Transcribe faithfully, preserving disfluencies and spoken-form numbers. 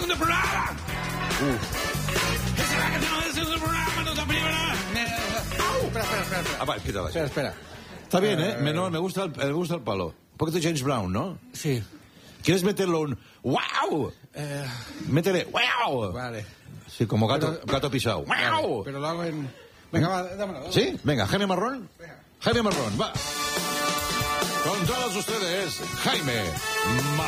segundo programa. Esta es la canción del segundo programa, no te primera. Espera, espera, espera. Ah, vale, quítala. Espera, espera. Está bien, ¿eh? Me, no, me, gusta el, me gusta el palo. Un poquito de James Brown, ¿no? Sí. ¿Quieres meterlo un wow? Eh, Métele wow. vale. Sí, como gato, Pero- gato pisado. Vale, Wow. pero lo hago en... Venga, va, dámelo. dámelo. ¿Sí? Venga, Jaime Marrón. Venga. Jaime Marrón, va. Con todos ustedes, Jaime Marrón.